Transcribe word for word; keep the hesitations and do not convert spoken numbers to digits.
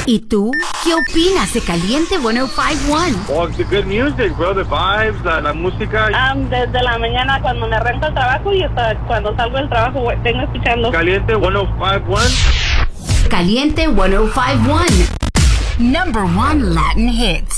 ¿Y tú? ¿Qué opinas de Caliente ciento cinco punto uno? Oh, the good music, bro. The vibes, la, la música. Um, desde la mañana cuando me arranco el trabajo y hasta cuando salgo del trabajo vengo escuchando. Caliente ciento cinco punto uno. Caliente ciento cinco punto uno. Number one Latin hits.